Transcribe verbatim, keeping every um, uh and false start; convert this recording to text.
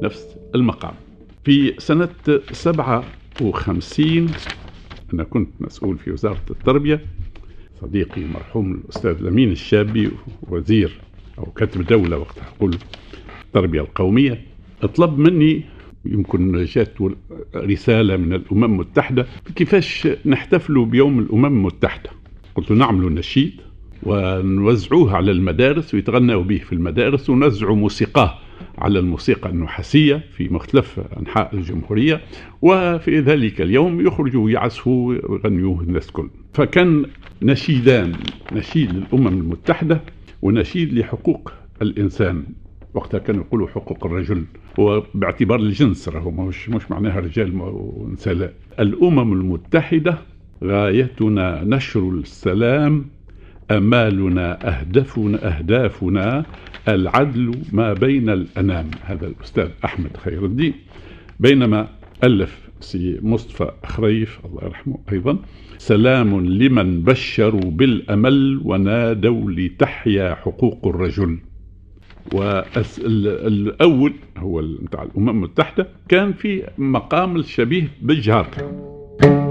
نفس المقام. في سنة سبعة وخمسين أنا كنت مسؤول في وزارة التربية، صديقي مرحوم الأستاذ لمين الشابي وزير أو كاتب دولة وقتها أقول التربية القومية، اطلب مني، يمكن جات رسالة من الأمم المتحدة كيفاش نحتفلوا بيوم الأمم المتحدة. قلت له نعملوا نشيد ونوزعوه على المدارس ويتغنوا به في المدارس، ونوزعوا موسيقاه على الموسيقى النحاسية في مختلف أنحاء الجمهورية، وفي ذلك اليوم يخرجوا يعزفوا ويغنيوه الناس كل. فكان نشيدان، نشيد للأمم المتحدة ونشيد لحقوق الإنسان. وقتها كانوا يقولوا حقوق الرجل، وباعتبار الجنس راهو مش مش معناها رجال ونساء. لا، الأمم المتحدة غايتنا نشر السلام، أمالنا أهدافنا أهدافنا العدل ما بين الأنام. هذا الأستاذ أحمد خير الدين. بينما ألف سي مصطفى خريف الله يرحمه أيضا سلام لمن بشروا بالأمل ونادوا لتحيا حقوق الرجل. والأول هو متاع الأمم المتحدة كان في مقام الشبيه بالجهر.